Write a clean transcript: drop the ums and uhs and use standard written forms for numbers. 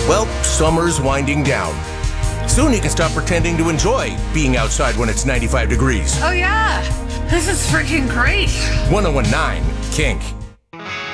Well, summer's winding down. Soon you can stop pretending to enjoy being outside when it's 95 degrees. Oh yeah, this is freaking great. 1019 Kink.